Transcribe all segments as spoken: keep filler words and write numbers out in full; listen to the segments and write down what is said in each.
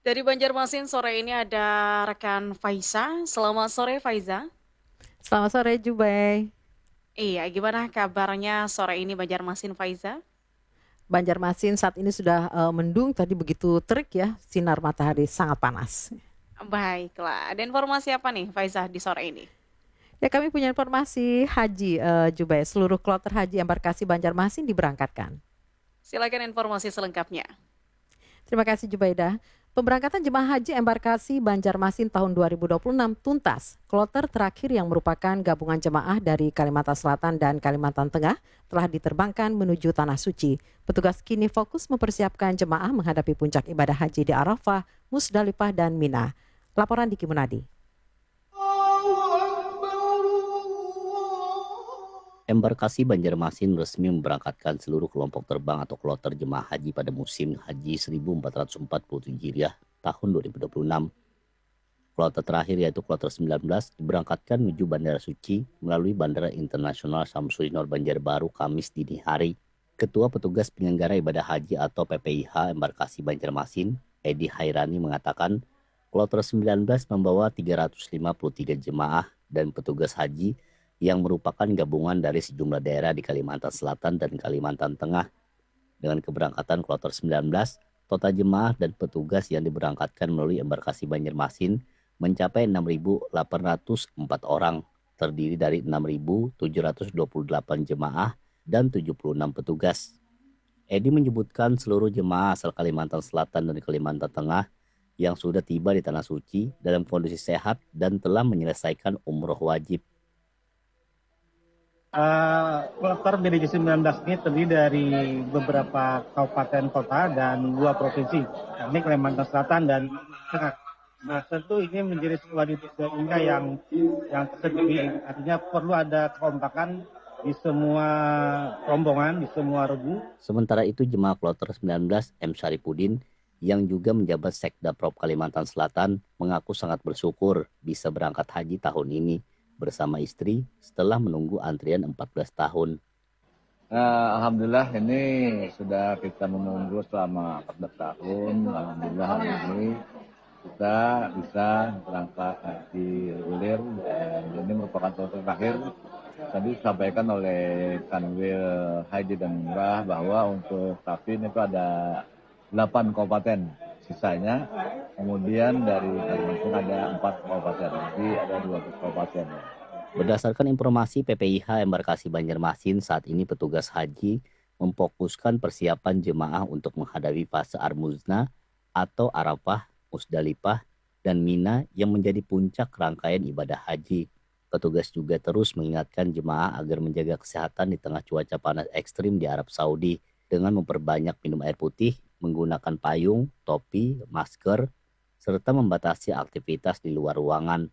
Dari Banjarmasin sore ini ada rekan Faiza. Selamat sore Faiza. Selamat sore Jubai. Iya, gimana kabarnya sore ini Banjarmasin Faiza? Banjarmasin saat ini sudah eh, mendung, tadi begitu terik ya, sinar matahari sangat panas. Baiklah, ada informasi apa nih Faiza di sore ini? Ya, kami punya informasi haji eh, Jubai, seluruh kloter haji embarkasi Banjarmasin diberangkatkan. Silakan informasi selengkapnya. Terima kasih Jubaidah. Pemberangkatan jemaah haji embarkasi Banjarmasin tahun dua ribu dua puluh enam tuntas. Kloter terakhir yang merupakan gabungan jemaah dari Kalimantan Selatan dan Kalimantan Tengah telah diterbangkan menuju Tanah Suci. Petugas kini fokus mempersiapkan jemaah menghadapi puncak ibadah haji di Arafah, Musdalifah, dan Mina. Laporan Diki Munadi. Embarkasi Banjarmasin resmi memberangkatkan seluruh kelompok terbang atau kloter jemaah haji pada musim haji seribu empat ratus empat puluh tujuh Hijriah tahun dua ribu dua puluh enam. Kloter terakhir yaitu kloter sembilan belas diberangkatkan menuju Bandara Suci melalui Bandara Internasional Samsudinur Banjarbaru Kamis dini hari. Ketua Petugas Penyelenggara Ibadah Haji atau P P I H Embarkasi Banjarmasin, Edi Hairani mengatakan, kloter sembilan belas membawa tiga ratus lima puluh tiga jemaah dan petugas haji yang merupakan gabungan dari sejumlah daerah di Kalimantan Selatan dan Kalimantan Tengah. Dengan keberangkatan kloter sembilan belas, total jemaah dan petugas yang diberangkatkan melalui embarkasi Banjarmasin mencapai enam ribu delapan ratus empat orang, terdiri dari enam ribu tujuh ratus dua puluh delapan jemaah dan tujuh puluh enam petugas. Edi menyebutkan seluruh jemaah asal Kalimantan Selatan dan Kalimantan Tengah yang sudah tiba di Tanah Suci dalam kondisi sehat dan telah menyelesaikan umroh wajib. Uh, kloter B D J sembilan belas ini terdiri dari beberapa kabupaten kota dan dua provinsi, yakni Kalimantan Selatan dan Tengah. Nah, tentu ini menjadi sebuah dinamika yang yang tersendiri. Artinya perlu ada kekompakan di semua rombongan, di semua regu. Sementara itu jemaah kloter sembilan belas M Syarifudin yang juga menjabat Sekda Prop Kalimantan Selatan mengaku sangat bersyukur bisa berangkat haji tahun ini bersama istri setelah menunggu antrian empat belas tahun. Nah, Alhamdulillah ini sudah kita menunggu selama empat belas tahun. Alhamdulillah hari ini kita bisa berangkat haji reguler dan ini merupakan tahun terakhir. Tadi disampaikan oleh Kanwil Haji dan Umrah bahwa untuk Tapin itu ada delapan kabupaten sisanya. Kemudian dari Kalimantan ada empat kabupaten, jadi ada dua belas kabupaten. Berdasarkan informasi P P I H Embarkasi Banjarmasin, saat ini petugas haji memfokuskan persiapan jemaah untuk menghadapi fase Armuzna atau Arafah, Musdalifah, dan Mina yang menjadi puncak rangkaian ibadah haji. Petugas juga terus mengingatkan jemaah agar menjaga kesehatan di tengah cuaca panas ekstrim di Arab Saudi dengan memperbanyak minum air putih, menggunakan payung, topi, masker, serta membatasi aktivitas di luar ruangan.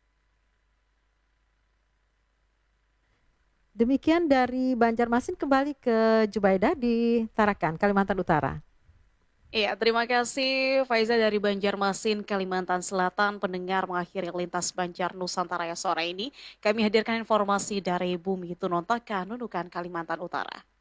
Demikian dari Banjarmasin, kembali ke Jubaidah di Tarakan, Kalimantan Utara. Iya, terima kasih Faiza dari Banjarmasin, Kalimantan Selatan. Pendengar mengakhiri lintas Banjar Nusantara ya sore ini. Kami hadirkan informasi dari Bumi Tunontokan, Nunukan, Kalimantan Utara.